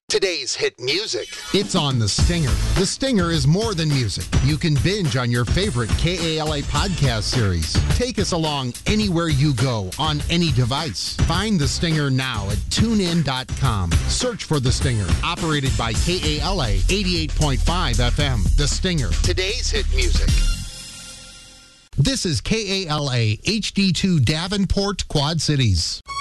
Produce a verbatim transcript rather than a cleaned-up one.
Today's hit music. It's on The Stinger. The Stinger is more than music. You can binge on your favorite K A L A podcast series. Take us along anywhere you go on any device. Find The Stinger now at tune in dot com. Search for The Stinger. Operated by K A L A eighty-eight point five F M. The Stinger. Today's hit music. This is K A L A H D two Davenport, Quad Cities.